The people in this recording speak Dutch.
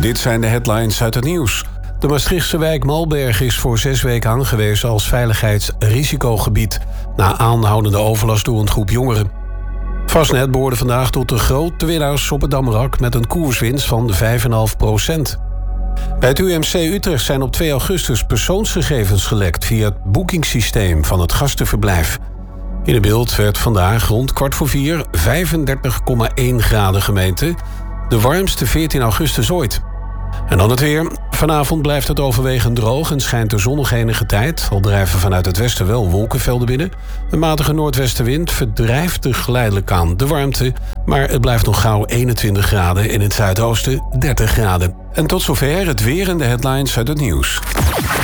Dit zijn de headlines uit het nieuws. De Maastrichtse wijk Malberg is voor 6 weken aangewezen als veiligheidsrisicogebied na aanhoudende overlast door een groep jongeren. Fastnet behoorde vandaag tot de grote winnaars op het Damrak met een koerswinst van 5,5%. Bij het UMC Utrecht zijn op 2 augustus persoonsgegevens gelekt via het boekingssysteem van het gastenverblijf. In het beeld werd vandaag rond 3:15 35,1 graden gemeten, de warmste 14 augustus ooit. En dan het weer. Vanavond blijft het overwegend droog en schijnt de zon nog enige tijd. Al drijven vanuit het westen wel wolkenvelden binnen. Een matige noordwestenwind verdrijft er geleidelijk aan de warmte. Maar het blijft nog gauw 21 graden, in het zuidoosten 30 graden. En tot zover het weer en de headlines uit het nieuws.